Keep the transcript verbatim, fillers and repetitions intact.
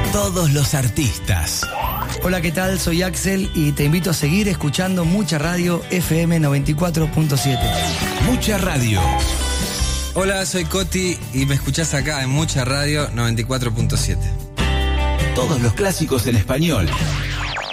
Todos los artistas. Hola, ¿qué tal? Soy Axel y te invito a seguir escuchando Mucha Radio F M noventa y cuatro punto siete. Mucha Radio. Hola, soy Coti y me escuchás acá en Mucha Radio noventa y cuatro punto siete. Todos los clásicos en español.